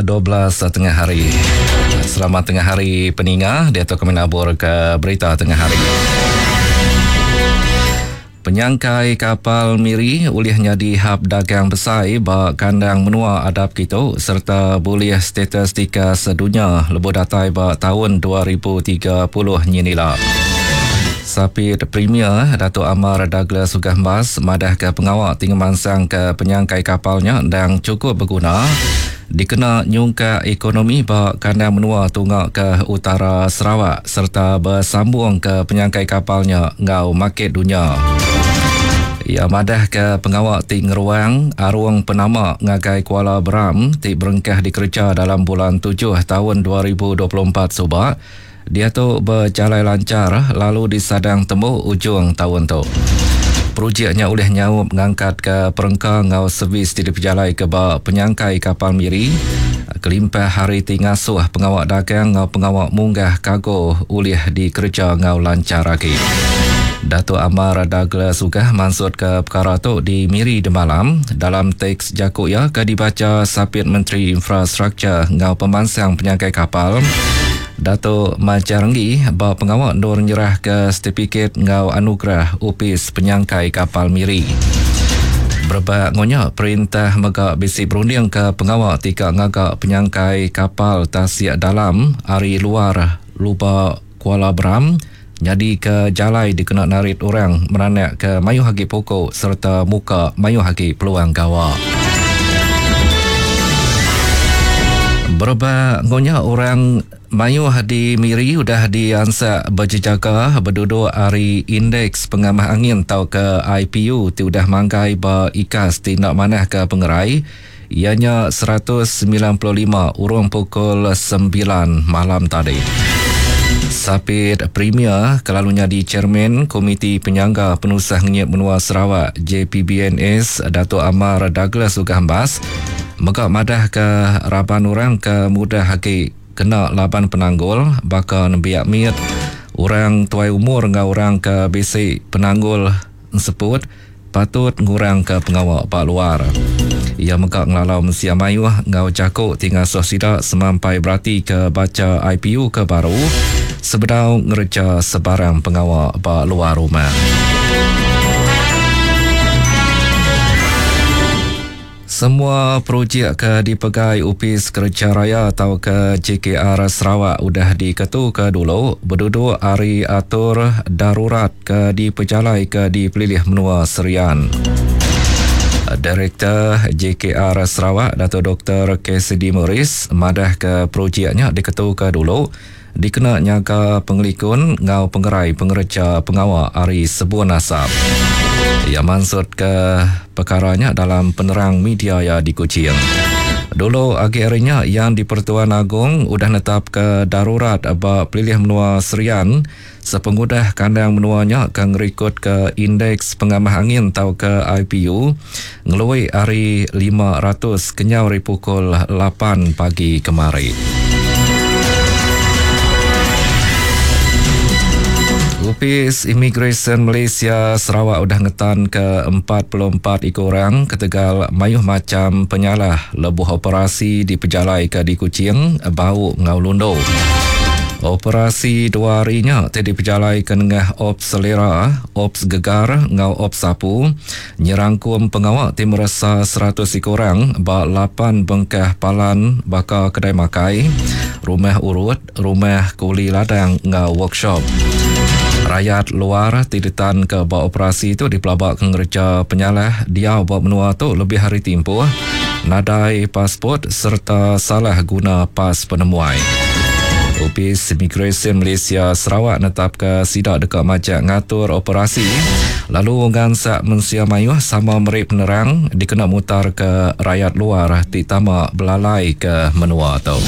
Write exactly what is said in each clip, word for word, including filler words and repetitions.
dua belas tengah hari. Selamat tengah hari peninga, dia tu kami nabur ke berita tengah hari. Penyangkai kapal Miri ulihnya di hab dagang besar ba kandang menua adab kita serta boleh statistika sedunia lebuh datai ba tahun dua ribu tiga puluh nyinila. Sapit Premier Datuk Amar Douglas Sugahmas madah ke pengawal tinggal mansang ke penyangkai kapalnya dan cukup berguna dikena nyungka ekonomi ba kandang menua tunggak ke utara Sarawak serta bersambung ke penyangkai kapalnya ngau market dunia. Ia madah ke pengawal ti ngeruang arung penama ngagai Kuala Beram ti berengkah dikerja dalam bulan tujuh tahun dua ribu dua puluh empat subak. Dia tu berjalan lancar lalu disadang temu ujung tahun tu. Projeknya oleh nyawab mengangkat ke perengka ngau servis di diperjalai ke ba penyangkai kapal Miri. Kelimpah hari ti ngasuh pengawak dagang ngau pengawak munggah kargo oleh dikerja ngau lancar lagi. Datuk Amar Douglas Sugah mansut ke perkara tu di Miri Demalam dalam teks jakuk ya ke dibaca Sapit Menteri Infrastruktur ngau pemansang penyangkai kapal. Datuk Majarenggi bawa pengawal nur nyerah ke sertifikat ngau anugerah upis penyangkai kapal Miri. Berbak ngonya perintah megak bisi berunding ke pengawal tika ngagak penyangkai kapal tasik dalam ari luar lupa Kuala Beram jadi ke jalai dikena narit orang meranak ke mayu hagi pokok serta muka mayu hagi peluang gawa. Berapa ngonya orang mayu di Miri sudah diansak berjaga berduduk hari indeks pengamah angin tau ke I P U ti sudah mangkai ba ikas ti nak manah ke pengerai ianya seratus sembilan puluh lima urung pukul sembilan malam tadi. Sapit Premier kelalunya di Chairman Komiti Penyangga Penusah Ngenyip Menua Sarawak J P B N S Datuk Amar Douglas Sugahmas megak madah ke raban orang ke mudah haki kena laban penanggul bahkan biak miat orang tuai umur ngau orang ke basic penanggul sebut patut ngurang ke pengawal pak luar. Ia megak ngelalau Mesia Mayu ngau jakuk tinggal sosidak semampai berarti ke baca I P U ke baru sebedau ngereja sebarang pengawal pak luar rumah. Semua projek ke dipegai upis kerja raya atau ke J K R Sarawak udah diketu ke dulu berduduk hari atur darurat ke dipejalai ke dipilih menua serian. Direktur J K R Sarawak Datuk Doktor Cassidy Morris madah ke projeknya diketu ke dulu dikena nyaga pengelikun ngau pengerai pengereja pengawal hari sebuah nasab. Ia mansut ke perkaranya dalam penerang media yang di Kuching. Dulu akhirnya yang di Pertuan Agong udah netap ke darurat abak pilih menua serian sepengudah kandang menuanya akan rekod ke indeks pengamah angin tau ke I P U ngelui hari lima ratus kenyau dari pukul lapan pagi kemari. Upis Immigration Malaysia Sarawak udah ngetan ke empat puluh empat ikut orang ketegal mayuh macam penyalah lebuh operasi di pejalai ke di Kuching bau ngau lundo. Operasi dua harinya tadi pejalai ke nengah Ops Selera, Ops Gegar ngau Ops Sapu nyerangkum pengawal tim merasa seratus ikut orang ba lapan bengkah palan bakal kedai makai, rumah urut, rumah kuli ladang ngau workshop. Rakyat luar tiditan ke bawah operasi itu di pelabak kengerja penyalah dia buat menua tu lebih hari tempoh nadai pasport serta salah guna pas penemuai. Upis Immigration Malaysia Sarawak netap ke sidak dekat majak ngatur operasi lalu ngansak Mensia Mayuh sama merip penerang dikena mutar ke rakyat luar ditama belalai ke menua tu.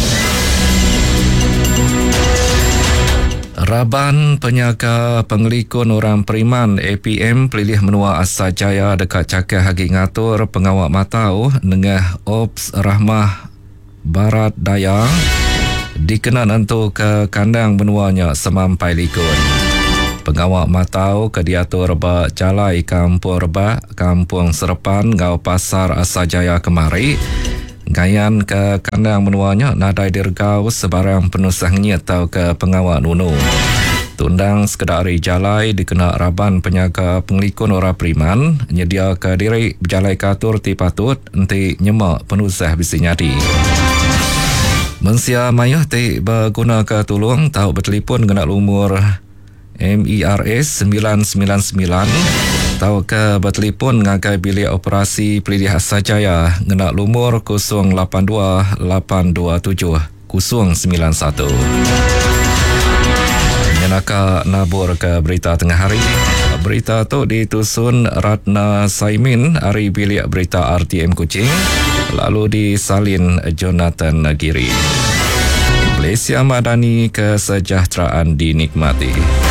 Raban penyaga pengelikun orang Periman A P M pilih menua Asajaya dekat cakap hagi ngatur pengawal matau nengah Ops Rahmah Barat Daya dikena nentu ke kandang menuanya semampai likun. Pengawal matau ke diatur ba jalai kampung Rebak, kampung Serepan, ngau pasar Asajaya kemari Gayan ke kandang menuanya nadai dirgau sebarang penusahnya atau ke pengawal nunu. Tundang sekedar hari jalai dikena raban penyaga pengelikun ora priman nyedia ke diri berjalai katur ti patut enti nyemak penusah bisi nyadi. Mensia mayah ti berguna ke tulung tahu bertelefon kena umur M E R S sembilan sembilan sembilan tahu ke bertelefon ngagai bilik operasi Pelidih Asajaya kena umur kosong lapan dua lapan dua tujuh kosong sembilan satu. Menyenaka nabur ke berita tengah hari. Berita tu ditusun Ratna Saimin hari bilik berita R T M Kuching, lalu disalin Jonathan Giri. Malaysia Madani, kesejahteraan dinikmati.